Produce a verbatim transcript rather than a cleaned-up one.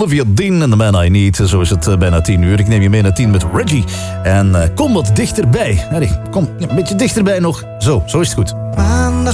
Olivia Dean en The Man I Need. Zo is het uh, bijna tien uur. Ik neem je mee naar tien met Reggie. En uh, kom wat dichterbij. Harry, kom ja, een beetje dichterbij nog. Zo, zo is het goed. Maandag